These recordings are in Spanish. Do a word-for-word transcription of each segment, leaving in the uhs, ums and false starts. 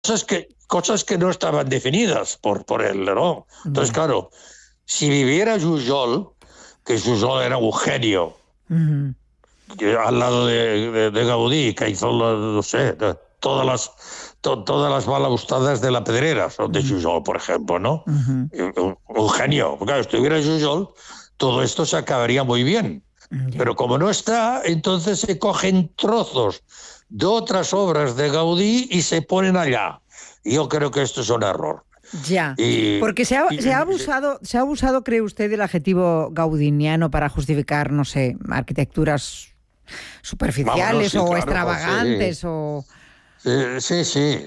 cosas que, cosas que no estaban definidas por, por él, ¿no? Entonces, claro, si viviera Jujol, que Jujol era un genio, uh-huh. que, al lado de, de, de Gaudí, que hizo, no sé, todas las, to, todas las balaustradas de la Pedrera son de Jujol, por ejemplo, ¿no? Uh-huh. Un, un genio. Porque claro, si estuviera Jujol, todo esto se acabaría muy bien. Uh-huh. Pero como no está, entonces se cogen trozos de otras obras de Gaudí y se ponen allá. Yo creo que esto es un error. Ya, y, porque se ha, y, se ha abusado, se ha abusado, ¿cree usted, del adjetivo gaudiniano para justificar, no sé, arquitecturas superficiales Vámonos, sí, o claro, extravagantes sí. o... Sí, sí,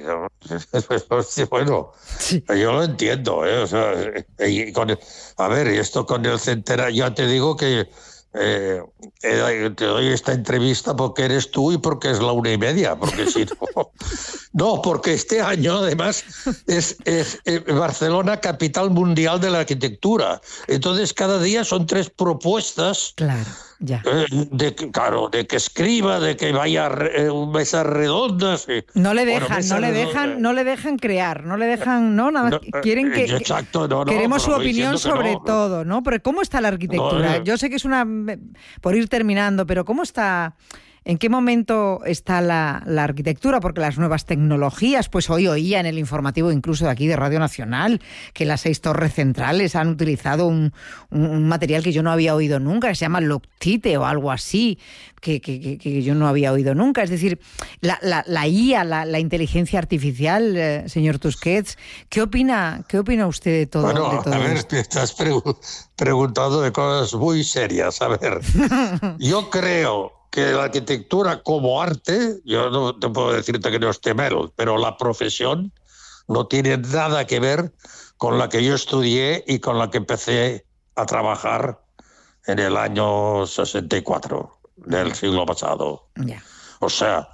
sí. Bueno, sí. Yo lo entiendo, ¿eh? O sea, y con, a ver, esto con el centenario, ya te digo que eh, eh, te doy esta entrevista porque eres tú y porque es la una y media, porque si no... No, porque este año, además, es, es eh, Barcelona capital mundial de la arquitectura. Entonces, cada día son tres propuestas. Claro, ya. Eh, de, claro, de que escriba, de que vaya eh, mesas redondas. Eh. No le dejan, bueno, no le dejan, no le dejan crear, no le dejan, no, nada. No, quieren que. Eh, exacto, no, no. Queremos su opinión sobre no, todo, ¿no? Pero ¿cómo está la arquitectura? No, eh. Yo sé que es una, por ir terminando, pero ¿cómo está? ¿En qué momento está la, la arquitectura? Porque las nuevas tecnologías, pues hoy oía en el informativo incluso de aquí de Radio Nacional que las seis torres centrales han utilizado un, un, un material que yo no había oído nunca, que se llama Loctite o algo así, que, que, que, que yo no había oído nunca. Es decir, la, la, la I A, la, la inteligencia artificial, eh, señor Tusquets, ¿qué opina, qué opina usted de todo, bueno, de todo a ver, esto? te estás pregu- preguntando de cosas muy serias. A ver, yo creo que la arquitectura como arte, yo no te puedo decirte que no esté mal, pero la profesión no tiene nada que ver con la que yo estudié y con la que empecé a trabajar en el año sesenta y cuatro del siglo pasado. Yeah. O sea,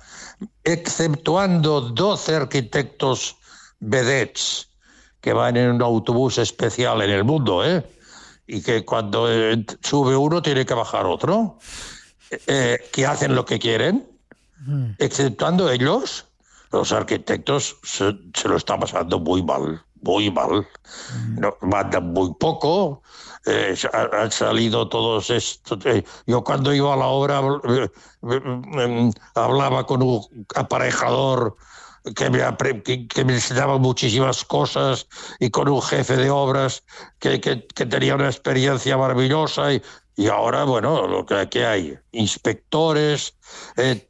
exceptuando doce arquitectos vedettes que van en un autobús especial en el mundo, ¿eh? Y que cuando sube uno tiene que bajar otro. Eh, que hacen lo que quieren, mm. exceptuando ellos, los arquitectos se, se lo están pasando muy mal, muy mal. Mm. No, mandan muy poco, eh, han salido todos estos... Eh, yo cuando iba a la obra eh, eh, hablaba con un aparejador que me, que, que me enseñaba muchísimas cosas y con un jefe de obras que, que, que tenía una experiencia maravillosa y Y ahora, bueno, lo que aquí hay, inspectores, eh,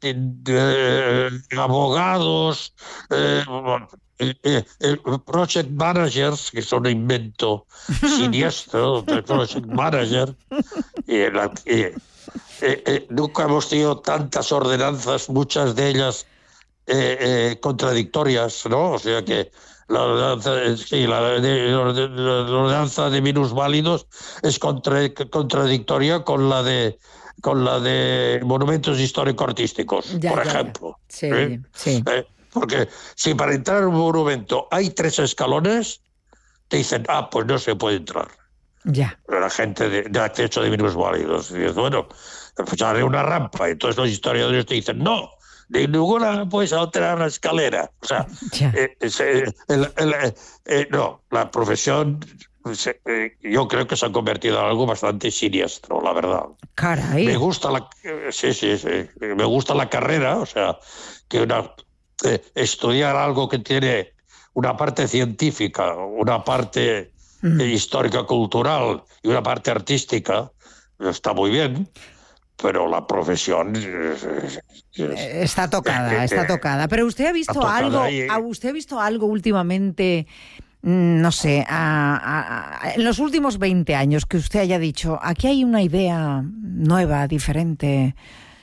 eh, abogados, eh, eh, eh, project managers, que es un invento siniestro de project manager. Y, la, y, eh, eh, nunca hemos tenido tantas ordenanzas, muchas de ellas eh, eh, contradictorias, ¿no? O sea que la ordenanza, sí, la, la, la ordenanza de minusválidos es contra, contradictoria con la de con la de monumentos histórico-artísticos, ya, por ya, ejemplo. Ya. Sí, ¿eh? sí. ¿Eh? Porque si para entrar a un monumento hay tres escalones, te dicen, ah, pues no se puede entrar. Ya. La gente de, de acceso de minusválidos. Y dices, bueno, pues haré una rampa. Y entonces los historiadores te dicen, no, de ninguna puedes alterar una escalera. O sea, eh, eh, el, el, eh, no, la profesión, eh, yo creo que se ha convertido en algo bastante siniestro, la verdad. Caray. Me gusta la, eh, sí, sí, sí, me gusta la carrera, o sea, que una, eh, estudiar algo que tiene una parte científica, una parte mm. eh, histórica cultural y una parte artística, está muy bien. Pero la profesión es, es, está tocada, está tocada. Pero usted ha visto algo, y... usted ha visto algo últimamente, no sé, a, a, a, en los últimos veinte años que usted haya dicho, aquí hay una idea nueva, diferente.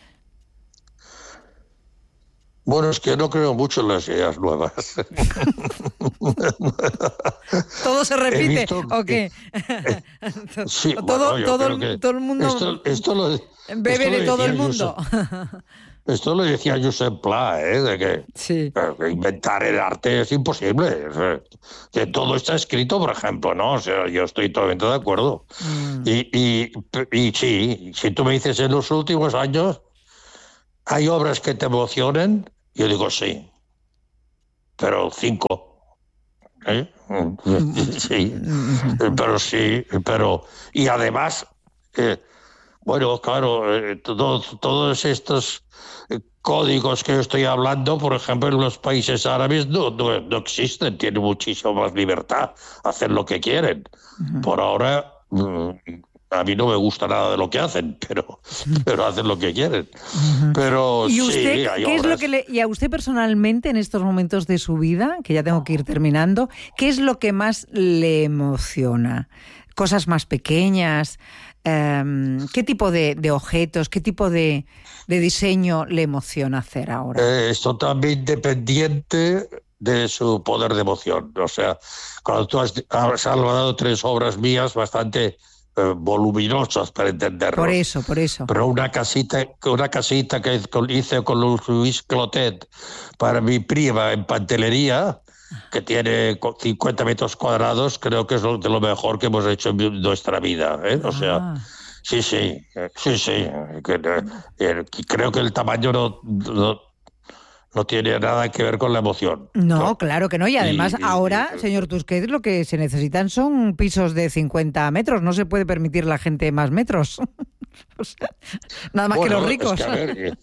Bueno, es que no creo mucho en las ideas nuevas. ¿Todo se repite visto, o qué? Eh, sí, todo, bueno, todo, el, todo el mundo esto, esto lo, bebe esto de todo el mundo. Josep, esto lo decía Josep Pla, ¿eh? De que, sí. que inventar el arte es imposible. O sea, que todo está escrito, por ejemplo, ¿no? O sea, yo estoy totalmente de acuerdo. Mm. Y, y, y sí, si tú me dices en los últimos años, ¿hay obras que te emocionen? Yo digo sí. pero cinco. ¿Eh? Sí, pero sí, pero... Y además, eh, bueno, claro, eh, todos, todos estos eh, códigos que yo estoy hablando, por ejemplo, en los países árabes no, no, no existen, tienen muchísima más libertad, hacer lo que quieren. Uh-huh. Por ahora... Mm, a mí no me gusta nada de lo que hacen, pero, pero hacen lo que quieren. Uh-huh. Pero ¿Y usted, sí, hay qué es obras. lo que le, y a usted personalmente en estos momentos de su vida, que ya tengo que ir terminando, qué es lo que más le emociona? ¿Cosas más pequeñas? Um, ¿Qué tipo de, de objetos, qué tipo de, de diseño le emociona hacer ahora? Eh, es totalmente independiente de su poder de emoción. O sea, cuando tú has, has salvado tres obras mías bastante eh, voluminosas para entenderlo. Por eso, por eso. Pero una casita, una casita que hice con Luis Clotet para mi prima en Pantelería, que tiene cincuenta metros cuadrados, creo que es de lo mejor que hemos hecho en nuestra vida, ¿eh? O sea, ah. sí, sí, sí, sí. Que, eh, creo que el tamaño no, no, no tiene nada que ver con la emoción. No, ¿no? Claro que no. Y además y, ahora, y, señor Tusquets, lo que se necesitan son pisos de cincuenta metros. No se puede permitir la gente más metros. O sea, nada más bueno, que los ricos. Es que, a ver, eh,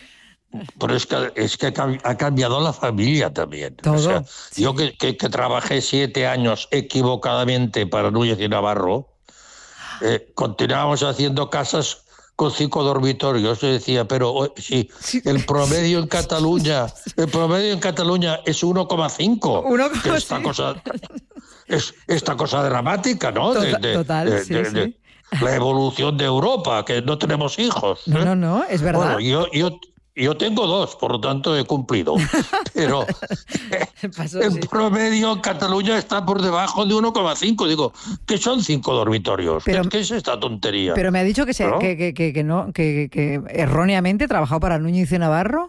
pero es que, es que ha cambiado la familia también. Todo. O sea, sí. Yo que, que, que trabajé siete años equivocadamente para Núñez y Navarro, eh, continuábamos haciendo casas con cinco dormitorios. Yo decía, pero si sí, el promedio en Cataluña, el promedio en Cataluña es uno coma cinco. Esta cosa es esta cosa dramática, ¿no? Total, de, de, total de, sí, de, sí. de la evolución de Europa, que no tenemos hijos. No, ¿eh? no, no, es verdad. Bueno, yo, yo, yo tengo dos, por lo tanto he cumplido. Pero Pasó, el sí. promedio en Cataluña está por debajo de uno coma cinco. Digo, ¿qué son cinco dormitorios? Pero, ¿Qué, ¿Qué es esta tontería? Pero me ha dicho que, se, ¿no? que, que, que, que, no, que, que erróneamente trabajó para Núñez y Navarro.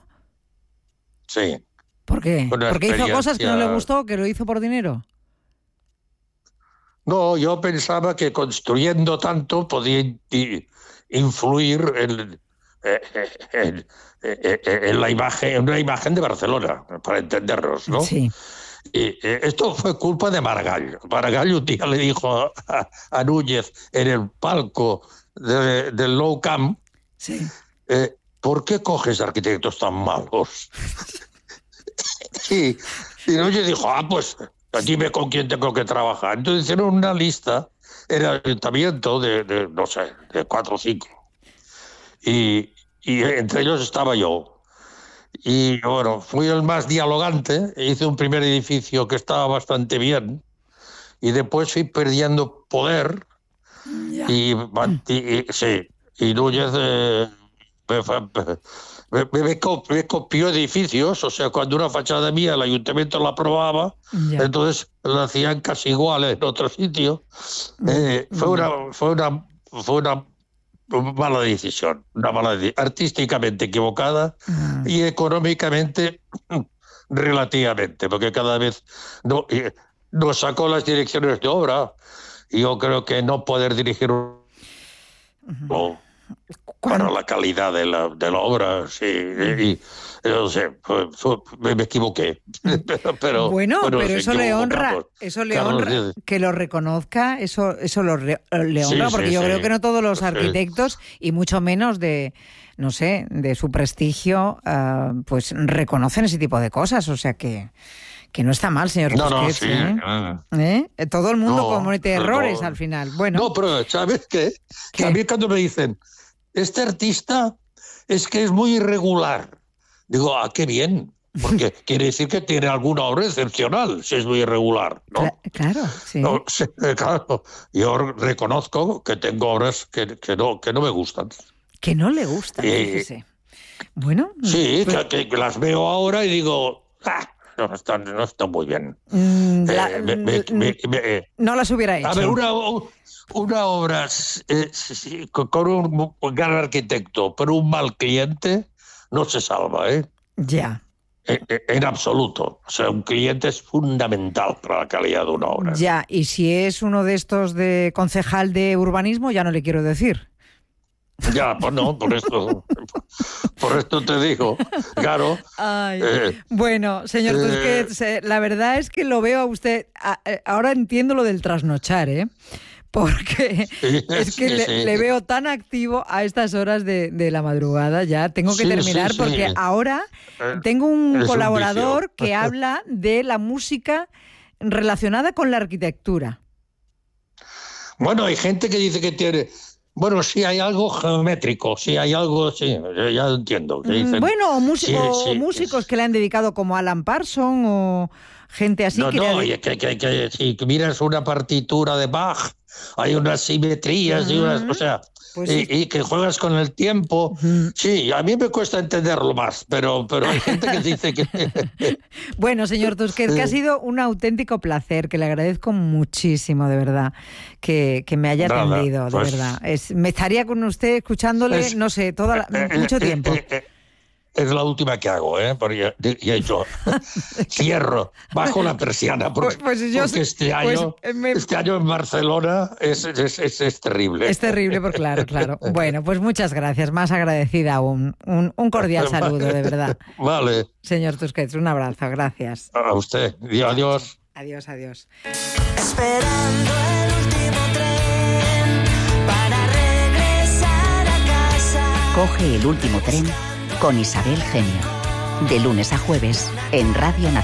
Sí. ¿Por qué? Una ¿Porque hizo cosas que no le gustó, que lo hizo por dinero? No, yo pensaba que construyendo tanto podía influir en, en, en, en la imagen, en una imagen de Barcelona, para entendernos, ¿no? Sí. Y esto fue culpa de Maragall. Maragall un día le dijo a, a Núñez en el palco de, del Nou Camp, sí. eh, ¿por qué coges arquitectos tan malos? y, y Núñez dijo, ah, pues... dime con quién tengo que trabajar. Entonces hicieron una lista en el ayuntamiento de, de no sé, de cuatro o cinco. Y, y entre ellos estaba yo. Y bueno, fui el más dialogante, hice un primer edificio que estaba bastante bien, y después fui perdiendo poder. Yeah. Y, y, y, sí, y Núñez eh, me, me, me, me, me copió edificios, o sea, cuando una fachada mía el ayuntamiento la aprobaba, yeah. entonces la hacían casi igual en otro sitio. Eh, fue una fue una fue una mala decisión, una mala decisión, artísticamente equivocada mm. y económicamente relativamente, porque cada vez no, nos sacó las direcciones de obra y yo creo que no poder dirigir un... Uh-huh. para la calidad de la, de la obra, sí, y, no sé, fue, fue, me equivoqué. pero, pero, bueno, bueno, pero eso le honra, eso le Carlos, honra, sí. que lo reconozca, eso, eso lo re, le honra, sí, porque sí, yo sí. creo que no todos los arquitectos, sí. y mucho menos de, no sé, de su prestigio, uh, pues reconocen ese tipo de cosas, o sea que... Que no está mal, señor no, Tusquets, no, sí, ¿eh? ¿Eh? Todo el mundo no, comete errores no. al final. Bueno. No, pero ¿sabes qué? ¿Qué? Que a mí cuando me dicen, este artista es que es muy irregular, digo, ah, qué bien, porque quiere decir que tiene alguna obra excepcional, si es muy irregular, ¿no? Claro, sí. No, sí, claro. Yo reconozco que tengo obras que, que, no, que no me gustan. Que no le gustan, eh, fíjese. Bueno. Sí, pues... que, que las veo ahora y digo... Ah, No están, no están muy bien. Mm, la, eh, me, me, me, me, no las hubiera hecho. A ver, una, una obra eh, sí, con un, un gran arquitecto, pero un mal cliente, no se salva, ¿eh? Ya. En, en absoluto. O sea, un cliente es fundamental para la calidad de una obra. Ya, y si es uno de estos de concejal de urbanismo, ya no le quiero decir. Ya, pues no, por esto, por esto te digo, claro. Ay, eh, bueno, señor eh, Tusquets, la verdad es que lo veo a usted, a, ahora entiendo lo del trasnochar, ¿eh? Porque sí, es que sí, le, sí. le veo tan activo a estas horas de, de la madrugada. Ya tengo que sí, terminar sí, porque sí. ahora eh, tengo un colaborador un que habla de la música relacionada con la arquitectura. Bueno, hay gente que dice que tiene... Bueno, sí hay algo geométrico, sí hay algo, sí, ya entiendo. Que dicen, bueno, o, músico, sí, sí, o músicos sí. que le han dedicado como Alan Parsons o gente así. No, que no, le... que, que, que si miras una partitura de Bach, hay unas simetrías uh-huh. y unas, o sea, pues y, sí. y que juegas con el tiempo. Uh-huh. Sí, a mí me cuesta entenderlo más, pero, pero hay gente que dice que... Bueno, señor Tusquets, que ha sido un auténtico placer, que le agradezco muchísimo, de verdad, que, que me haya Nada, atendido, de pues, verdad. Es, me estaría con usted escuchándole, es, no sé, toda la, eh, mucho tiempo. Eh, eh, Es la última que hago, ¿eh? Porque ya yo cierro, bajo la persiana, porque, pues, pues yo, porque este, año, pues me... este año en Barcelona es, es, es, es terrible. Es terrible, por claro, claro. Bueno, pues muchas gracias, más agradecida aún. Un, un cordial saludo, de verdad. Vale. Señor Tusquets, un abrazo, gracias. A usted, adiós. Adiós, adiós. Esperando el último tren para regresar a casa. Coge el último tren con Isabel Genio. De lunes a jueves en Radio Nacional.